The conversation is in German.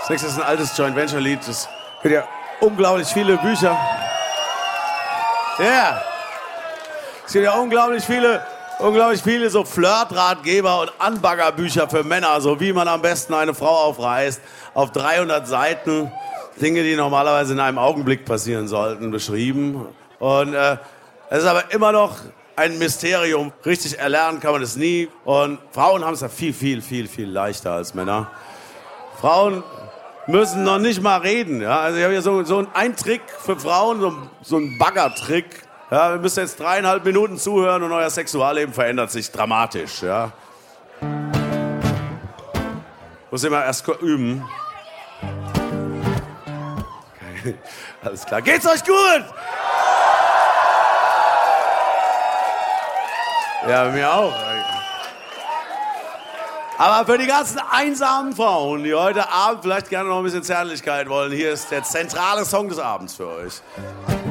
Das nächste ist ein altes Joint Venture Lied. Das gibt ja unglaublich viele Bücher. Ja. Yeah. Es gibt ja unglaublich viele so Flirt-Ratgeber und Anbaggerbücher für Männer, so wie man am besten eine Frau aufreißt. Auf 300 Seiten. Dinge, die normalerweise in einem Augenblick passieren sollten, beschrieben. Und es ist aber immer noch ein Mysterium. Richtig erlernen kann man es nie. Und Frauen haben es ja viel leichter als Männer. Frauen müssen noch nicht mal reden. Ja? Also ich habe hier so einen Trick für Frauen, so einen Baggertrick. Ja, wir müssen jetzt 3,5 Minuten zuhören und euer Sexualleben verändert sich dramatisch. Ja? Muss immer erst üben. Okay. Alles klar. Geht's euch gut? Ja, mir auch. Aber für die ganzen einsamen Frauen, die heute Abend vielleicht gerne noch ein bisschen Zärtlichkeit wollen, hier ist der zentrale Song des Abends für euch.